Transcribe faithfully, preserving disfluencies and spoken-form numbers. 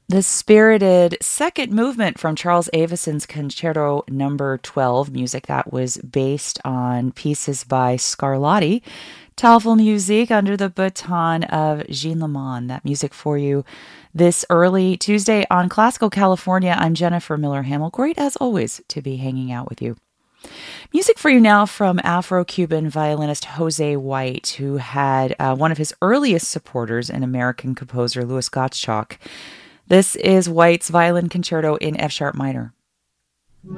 The spirited second movement from Charles Avison's Concerto Number twelve, music that was based on pieces by Scarlatti. Tafelmusik under the baton of Jean Lamont. That music for you this early Tuesday on Classical California. I'm Jennifer Miller Hamill. Great as always to be hanging out with you. Music for you now from Afro-Cuban violinist Jose White, who had uh, one of his earliest supporters in American composer Louis Gottschalk. This is White's Violin Concerto in F-sharp minor.